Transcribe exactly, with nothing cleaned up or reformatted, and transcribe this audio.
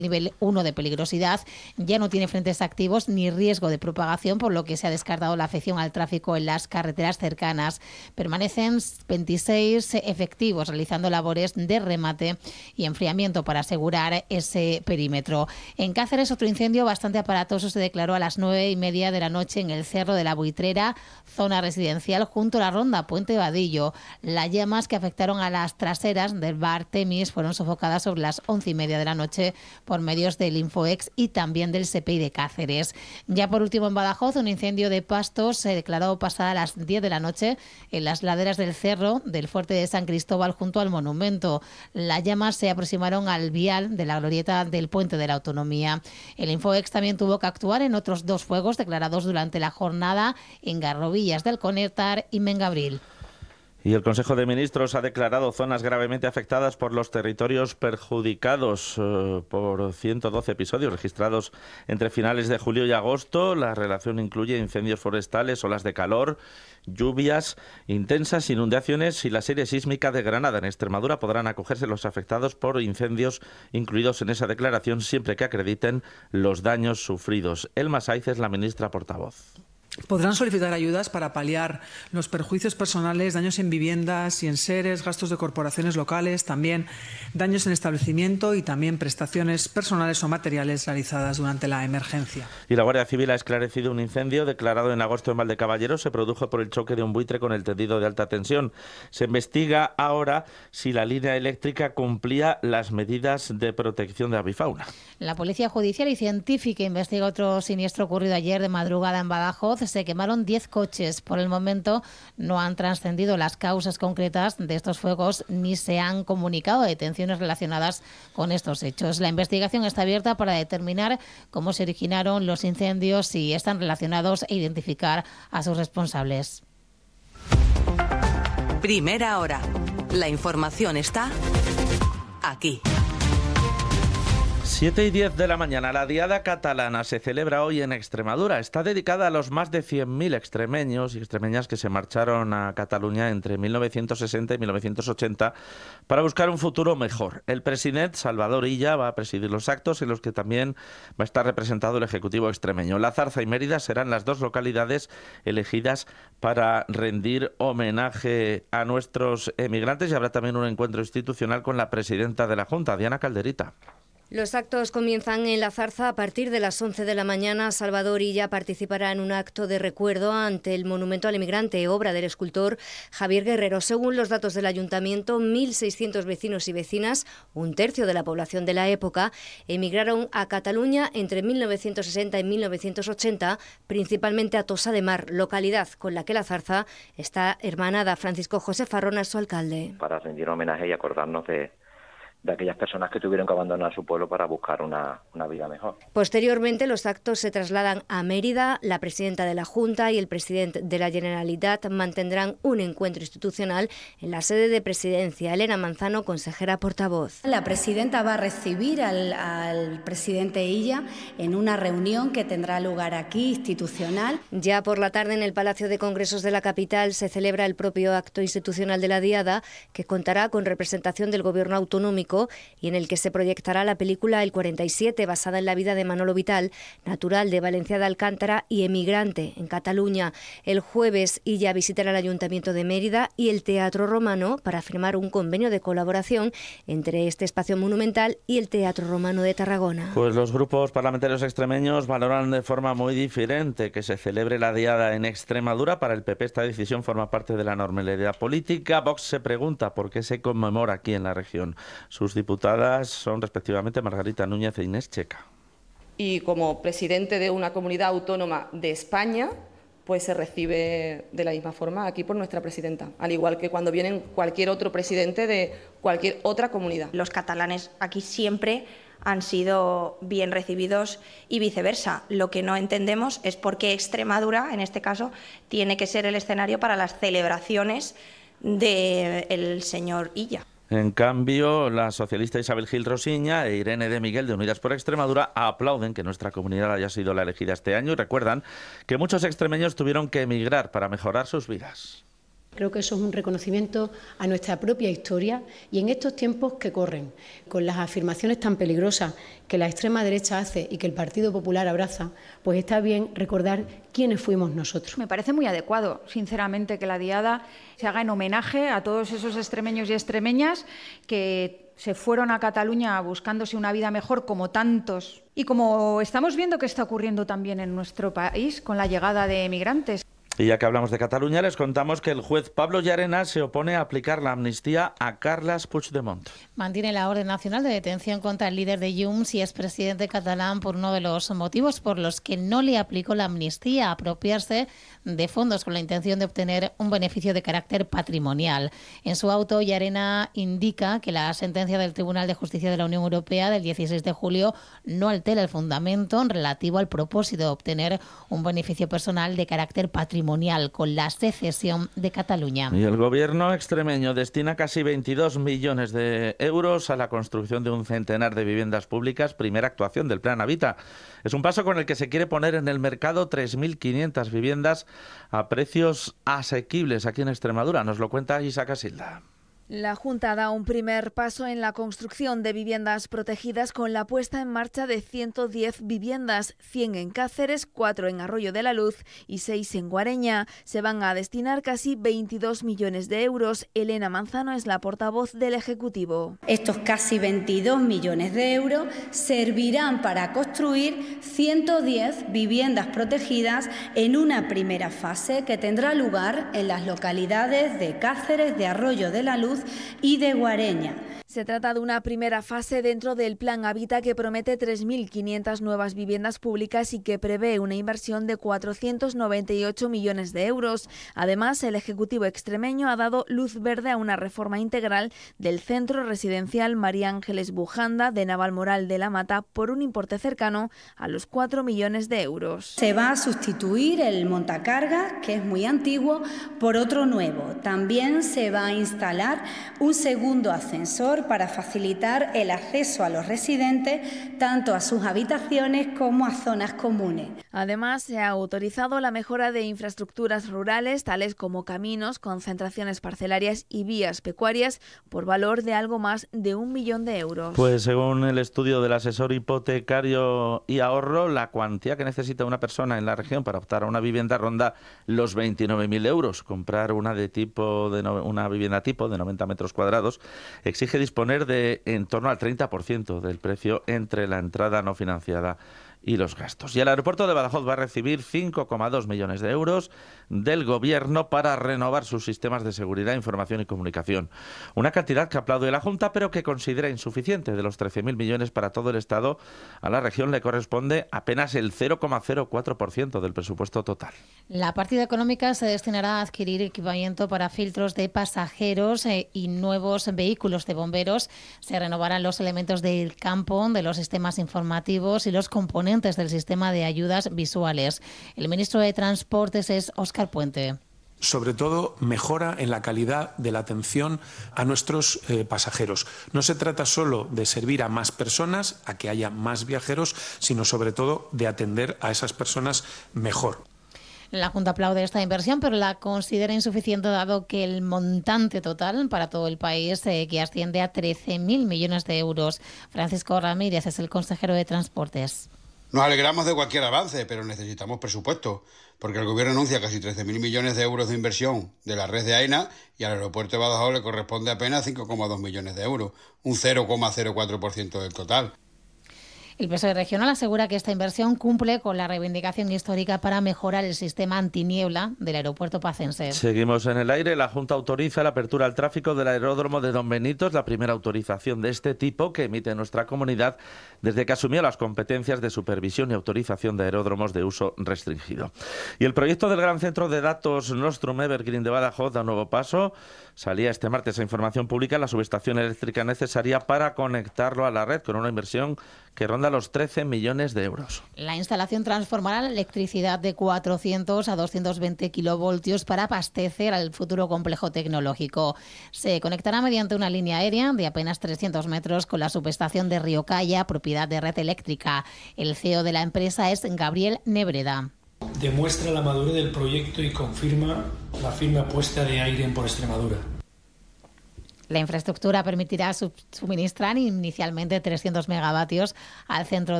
nivel uno de peligrosidad, ya no tiene frentes activos ni riesgo de propagación, por lo que se ha descartado la afección al tráfico en las carreteras cercanas. Permanecen veintiséis efectivos realizando labores de remate y enfriamiento para asegurar ese perímetro. En Cáceres, otro incendio bastante aparatoso se declaró a las nueve y media de la noche en el Cerro de la Buitrera, zona residencial junto a la ronda Puente Vadillo. Las llamas que afectaron a las traseras del bar Temis fueron sofocadas sobre las once y media de la noche por medios del Infoex y también del S P I de Cáceres. Ya por último, en Badajoz, un incendio de pastos se declaró pasada las diez de la noche en las laderas del cerro del Fuerte de San Cristóbal junto al monumento. Las llamas se aproximaron al vial de la glorieta del Puente de la Autonomía. El Infoex también tuvo que actuar en otros dos fuegos declarados durante la jornada en Garrovillas del Conértar y Mengabril. Y el Consejo de Ministros ha declarado zonas gravemente afectadas por los territorios perjudicados eh, por ciento doce episodios registrados entre finales de julio y agosto. La relación incluye incendios forestales, olas de calor, lluvias intensas, inundaciones y la serie sísmica de Granada. En Extremadura podrán acogerse los afectados por incendios incluidos en esa declaración siempre que acrediten los daños sufridos. Elma Saiz es la ministra portavoz. Podrán solicitar ayudas para paliar los perjuicios personales, daños en viviendas y en seres, gastos de corporaciones locales, también daños en establecimiento y también prestaciones personales o materiales realizadas durante la emergencia. Y la Guardia Civil ha esclarecido un incendio declarado en agosto en Valdecaballeros. Se produjo por el choque de un buitre con el tendido de alta tensión. Se investiga ahora si la línea eléctrica cumplía las medidas de protección de avifauna. La Policía Judicial y Científica investiga otro siniestro ocurrido ayer de madrugada en Badajoz. Se quemaron diez coches. Por el momento no han trascendido las causas concretas de estos fuegos ni se han comunicado detenciones relacionadas con estos hechos. La investigación está abierta para determinar cómo se originaron los incendios, si están relacionados e identificar a sus responsables. Primera hora. La información está aquí. siete y diez de la mañana, la Diada Catalana se celebra hoy en Extremadura. Está dedicada a los más de cien mil extremeños y extremeñas que se marcharon a Cataluña entre mil novecientos sesenta y mil novecientos ochenta para buscar un futuro mejor. El presidente Salvador Illa va a presidir los actos en los que también va a estar representado el Ejecutivo extremeño. La Zarza y Mérida serán las dos localidades elegidas para rendir homenaje a nuestros emigrantes y habrá también un encuentro institucional con la presidenta de la Junta, Diana Calderita. Los actos comienzan en La Zarza a partir de las once de la mañana. Salvador Illa participará en un acto de recuerdo ante el Monumento al Emigrante, obra del escultor Javier Guerrero. Según los datos del Ayuntamiento, mil seiscientos vecinos y vecinas, un tercio de la población de la época, emigraron a Cataluña entre mil novecientos sesenta y mil novecientos ochenta, principalmente a Tossa de Mar, localidad con la que La Zarza está hermanada. Francisco José Farrona es su alcalde. Para rendir homenaje y acordarnos de... de aquellas personas que tuvieron que abandonar su pueblo para buscar una, una vida mejor. Posteriormente, los actos se trasladan a Mérida. La presidenta de la Junta y el presidente de la Generalitat mantendrán un encuentro institucional en la sede de Presidencia. Elena Manzano, consejera portavoz. La presidenta va a recibir al, al presidente Illa en una reunión que tendrá lugar aquí, institucional. Ya por la tarde, en el Palacio de Congresos de la capital, se celebra el propio acto institucional de la Diada, que contará con representación del Gobierno autonómico y en el que se proyectará la película El cuarenta y siete, basada en la vida de Manolo Vital, natural de Valencia de Alcántara y emigrante en Cataluña. El jueves Illa visitará el Ayuntamiento de Mérida y el Teatro Romano para firmar un convenio de colaboración entre este espacio monumental y el Teatro Romano de Tarragona. Pues los grupos parlamentarios extremeños valoran de forma muy diferente que se celebre la Diada en Extremadura. Para el P P esta decisión forma parte de la normalidad política. Vox se pregunta por qué se conmemora aquí en la región. Sus diputadas son respectivamente Margarita Núñez e Inés Checa. Y como presidente de una comunidad autónoma de España, pues se recibe de la misma forma aquí por nuestra presidenta, al igual que cuando viene cualquier otro presidente de cualquier otra comunidad. Los catalanes aquí siempre han sido bien recibidos y viceversa. Lo que no entendemos es por qué Extremadura, en este caso, tiene que ser el escenario para las celebraciones del señor Illa. En cambio, la socialista Isabel Gil Rosiña e Irene de Miguel de Unidas por Extremadura aplauden que nuestra comunidad haya sido la elegida este año y recuerdan que muchos extremeños tuvieron que emigrar para mejorar sus vidas. Creo que eso es un reconocimiento a nuestra propia historia y en estos tiempos que corren, con las afirmaciones tan peligrosas que la extrema derecha hace y que el Partido Popular abraza, pues está bien recordar quiénes fuimos nosotros. Me parece muy adecuado, sinceramente, que la diada se haga en homenaje a todos esos extremeños y extremeñas que se fueron a Cataluña buscándose una vida mejor, como tantos, y como estamos viendo que está ocurriendo también en nuestro país con la llegada de emigrantes. Y ya que hablamos de Cataluña, les contamos que el juez Pablo Llarena se opone a aplicar la amnistía a Carles Puigdemont. Mantiene la orden nacional de detención contra el líder de Junts y expresidente catalán por uno de los motivos por los que no le aplicó la amnistía, apropiarse de fondos con la intención de obtener un beneficio de carácter patrimonial. En su auto, Llarena indica que la sentencia del Tribunal de Justicia de la Unión Europea del dieciséis de julio no altera el fundamento relativo al propósito de obtener un beneficio personal de carácter patrimonial con la secesión de Cataluña. Y el gobierno extremeño destina casi veintidós millones de euros a la construcción de un centenar de viviendas públicas, primera actuación del Plan Habita. Es un paso con el que se quiere poner en el mercado tres mil quinientas viviendas a precios asequibles aquí en Extremadura. Nos lo cuenta Isa Casilda. La Junta da un primer paso en la construcción de viviendas protegidas con la puesta en marcha de ciento diez viviendas, cien en Cáceres, cuatro en Arroyo de la Luz y seis en Guareña. Se van a destinar casi veintidós millones de euros. Elena Manzano es la portavoz del Ejecutivo. Estos casi veintidós millones de euros servirán para construir ciento diez viviendas protegidas en una primera fase que tendrá lugar en las localidades de Cáceres, de Arroyo de la Luz y de Guareña. Se trata de una primera fase dentro del Plan Habita que promete tres mil quinientas nuevas viviendas públicas y que prevé una inversión de cuatrocientos noventa y ocho millones de euros. Además, el Ejecutivo extremeño ha dado luz verde a una reforma integral del centro residencial María Ángeles Bujanda de Navalmoral de la Mata por un importe cercano a los cuatro millones de euros. Se va a sustituir el montacargas, que es muy antiguo, por otro nuevo. También se va a instalar un segundo ascensor para facilitar el acceso a los residentes tanto a sus habitaciones como a zonas comunes. Además, se ha autorizado la mejora de infraestructuras rurales, tales como caminos, concentraciones parcelarias y vías pecuarias, por valor de algo más de un millón de euros. Pues según el estudio del asesor hipotecario y ahorro, la cuantía que necesita una persona en la región para optar a una vivienda ronda los veintinueve mil euros. Comprar una de tipo de no, una vivienda tipo de noventa metros cuadrados exige disponer de en torno al treinta por ciento del precio entre la entrada no financiada y los gastos. Y el aeropuerto de Badajoz va a recibir cinco coma dos millones de euros del Gobierno para renovar sus sistemas de seguridad, información y comunicación. Una cantidad que aplaude la Junta, pero que considera insuficiente. De los trece mil millones para todo el Estado, a la región le corresponde apenas el cero coma cero cuatro por ciento del presupuesto total. La partida económica se destinará a adquirir equipamiento para filtros de pasajeros eh, y nuevos vehículos de bomberos. Se renovarán los elementos del campo, de los sistemas informativos y los componentes del sistema de ayudas visuales. El ministro de Transportes es Óscar Puente. Sobre todo, mejora en la calidad de la atención a nuestros eh, pasajeros. No se trata solo de servir a más personas, a que haya más viajeros, sino sobre todo de atender a esas personas mejor. La Junta aplaude esta inversión, pero la considera insuficiente dado que el montante total para todo el país, eh, que asciende a trece mil millones de euros. Francisco Ramírez es el consejero de Transportes. Nos alegramos de cualquier avance, pero necesitamos presupuesto, porque el Gobierno anuncia casi trece mil millones de euros de inversión de la red de AENA y al aeropuerto de Badajoz le corresponde apenas cinco coma dos millones de euros, un cero coma cero cuatro por ciento del total. El P S O E regional asegura que esta inversión cumple con la reivindicación histórica para mejorar el sistema antiniebla del aeropuerto pacense. Seguimos en el aire. La Junta autoriza la apertura al tráfico del aeródromo de Don Benito. Es la primera autorización de este tipo que emite nuestra comunidad desde que asumió las competencias de supervisión y autorización de aeródromos de uso restringido. Y el proyecto del Gran Centro de Datos Nostrum Evergreen de Badajoz da un nuevo paso. Salía este martes a información pública la subestación eléctrica necesaria para conectarlo a la red con una inversión que ronda los trece millones de euros. La instalación transformará la electricidad de cuatrocientos a doscientos veinte kilovoltios para abastecer al futuro complejo tecnológico. Se conectará mediante una línea aérea de apenas trescientos metros con la subestación de Río Calla, propiedad de Red Eléctrica. El C E O de la empresa es Gabriel Nebreda. Demuestra la madurez del proyecto y confirma la firme apuesta de Airen por Extremadura. La infraestructura permitirá suministrar inicialmente trescientos megavatios al centro